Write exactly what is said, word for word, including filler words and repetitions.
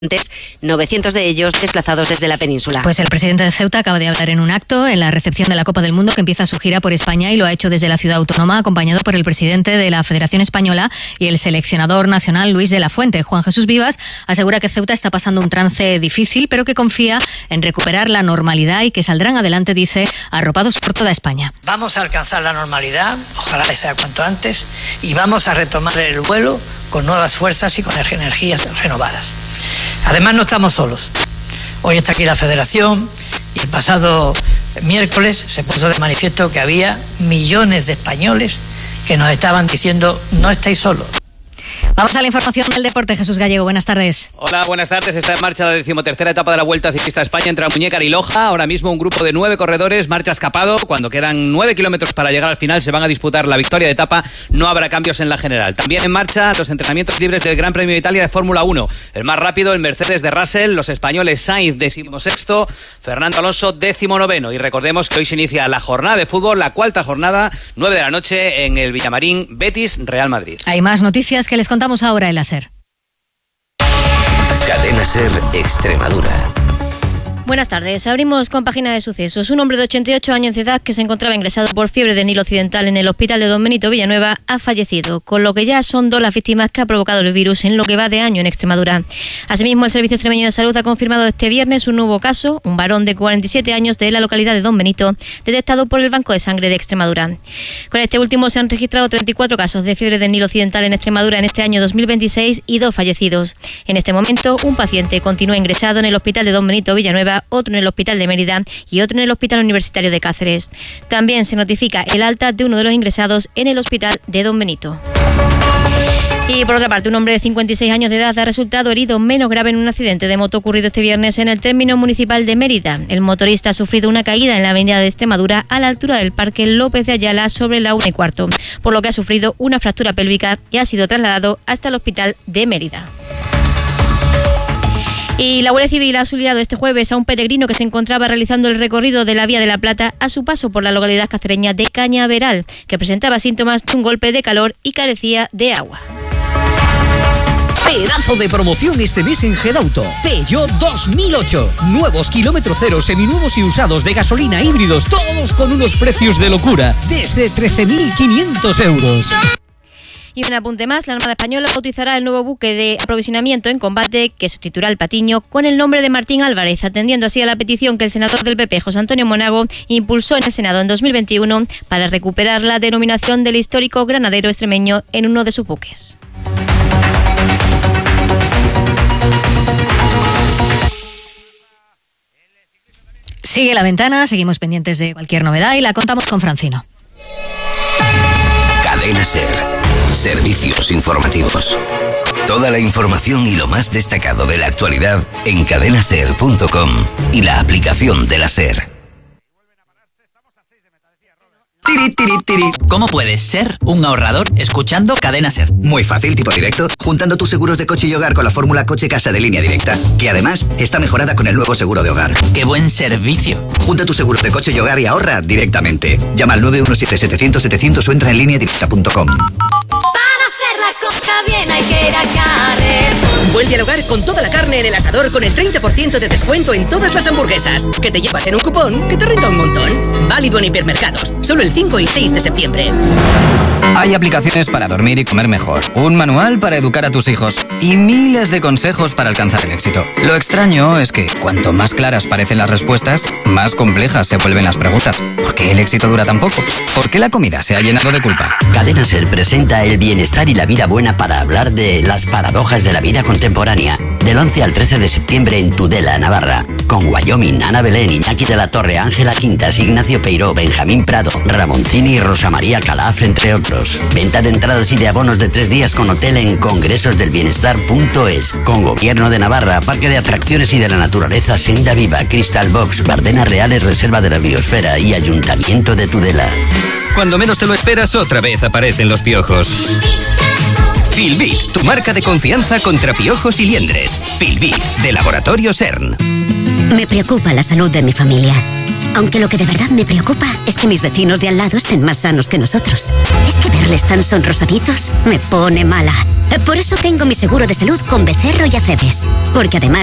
novecientos de ellos desplazados desde la península. Pues el presidente de Ceuta acaba de hablar en un acto en la recepción de la Copa del Mundo que empieza su gira por España y lo ha hecho desde la ciudad autónoma acompañado por el presidente de la Federación Española y el seleccionador nacional Luis de la Fuente. Juan Jesús Vivas asegura que Ceuta está pasando un trance difícil pero que confía en recuperar la normalidad y que saldrán adelante, dice, arropados por toda España. Vamos a alcanzar la normalidad, ojalá sea cuanto antes, y vamos a retomar el vuelo con nuevas fuerzas y con energías renovadas. Además, no estamos solos. Hoy está aquí la Federación y el pasado miércoles se puso de manifiesto que había millones de españoles que nos estaban diciendo no estáis solos. Vamos a la información del deporte. Jesús Gallego, buenas tardes. Hola, buenas tardes. Está en marcha la decimotercera etapa de la Vuelta Ciclista a España entre Almuñécar y Loja. Ahora mismo un grupo de nueve corredores marcha escapado. Cuando quedan nueve kilómetros para llegar al final se van a disputar la victoria de etapa. No habrá cambios en la general. También en marcha los entrenamientos libres del Gran Premio de Italia de Fórmula uno. El más rápido, el Mercedes de Russell. Los españoles Sainz, decimosexto. Fernando Alonso, décimo noveno. Y recordemos que hoy se inicia la jornada de fútbol, la cuarta jornada, nueve de la noche en el Villamarín, Betis, Real Madrid. Hay más noticias que les contamos ahora en la SER. Cadena SER Extremadura. Buenas tardes. Abrimos con página de sucesos. Un hombre de ochenta y ocho años de edad que se encontraba ingresado por fiebre de Nilo Occidental en el hospital de Don Benito Villanueva ha fallecido, con lo que ya son dos las víctimas que ha provocado el virus en lo que va de año en Extremadura. Asimismo, el Servicio Extremeño de Salud ha confirmado este viernes un nuevo caso, un varón de cuarenta y siete años de la localidad de Don Benito, detectado por el Banco de Sangre de Extremadura. Con este último se han registrado treinta y cuatro casos de fiebre de Nilo Occidental en Extremadura en este año dos mil veintiséis y dos fallecidos. En este momento, un paciente continúa ingresado en el hospital de Don Benito Villanueva, otro en el hospital de Mérida y otro en el Hospital Universitario de Cáceres. También se notifica el alta de uno de los ingresados en el hospital de Don Benito. Y por otra parte, un hombre de cincuenta y seis años de edad ha resultado herido menos grave en un accidente de moto ocurrido este viernes en el término municipal de Mérida. El motorista ha sufrido una caída en la avenida de Extremadura a la altura del Parque López de Ayala sobre la una y cuarto, por lo que ha sufrido una fractura pélvica y ha sido trasladado hasta el hospital de Mérida. Y la Guardia Civil ha auxiliado este jueves a un peregrino que se encontraba realizando el recorrido de la Vía de la Plata a su paso por la localidad cacereña de Cañaveral, que presentaba síntomas de un golpe de calor y carecía de agua. Pedazo de promoción este mes en Gedauto. Peugeot dos mil ocho. Nuevos kilómetro cero, seminuevos y usados de gasolina híbridos, todos con unos precios de locura, desde trece mil quinientos euros. Y un apunte más, la Armada Española bautizará el nuevo buque de aprovisionamiento en combate que sustituirá al Patiño con el nombre de Martín Álvarez, atendiendo así a la petición que el senador del P P, José Antonio Monago, impulsó en el Senado en dos mil veintiuno para recuperar la denominación del histórico granadero extremeño en uno de sus buques. Sigue la ventana, seguimos pendientes de cualquier novedad y la contamos con Francino. Cadena SER. Servicios informativos. Toda la información y lo más destacado de la actualidad en cadena ser punto com y la aplicación de la SER. Tiri, tiri, tiri. ¿Cómo puedes ser un ahorrador escuchando Cadena SER? Muy fácil, tipo directo, juntando tus seguros de coche y hogar con la fórmula coche-casa de Línea Directa, que además está mejorada con el nuevo seguro de hogar. ¡Qué buen servicio! Junta tus seguros de coche y hogar y ahorra directamente. Llama al nueve uno siete, setecientos, setecientos o entra en línea directa punto com. Para hacer la cosa bien hay que ir a Carrefour. Vuelve al hogar con toda la carne en el asador con el treinta por ciento de descuento en todas las hamburguesas, que te llevas en un cupón que te renta un montón. Válido en hipermercados, solo el cinco y seis de septiembre. Hay aplicaciones para dormir y comer mejor, un manual para educar a tus hijos y miles de consejos para alcanzar el éxito. Lo extraño es que cuanto más claras parecen las respuestas, más complejas se vuelven las preguntas. ¿Por qué el éxito dura tan poco? ¿Por qué la comida se ha llenado de culpa? Cadena SER presenta el bienestar y la vida buena para hablar de las paradojas de la vida contemporánea. Del once al trece de septiembre en Tudela, Navarra. Con Wyoming, Ana Belén, Iñaki de la Torre, Ángela Quintas, Ignacio Peiró, Benjamín Prado, Ramoncini y Rosa María Calaf, entre otros. Venta de entradas y de abonos de tres días con hotel en congresosdelbienestar punto es. Con Gobierno de Navarra, Parque de Atracciones y de la Naturaleza Senda Viva, Crystal Box, Bardenas Reales, Reserva de la Biosfera y Ayuntamiento de Tudela. Cuando menos te lo esperas, otra vez aparecen los piojos. Filbit, tu marca de confianza contra piojos y liendres. Filbit, de Laboratorio CERN. Me preocupa la salud de mi familia. Aunque lo que de verdad me preocupa es que mis vecinos de al lado estén más sanos que nosotros. Es que verles tan sonrosaditos me pone mala. Por eso tengo mi seguro de salud con Becerro y Acebes. Porque además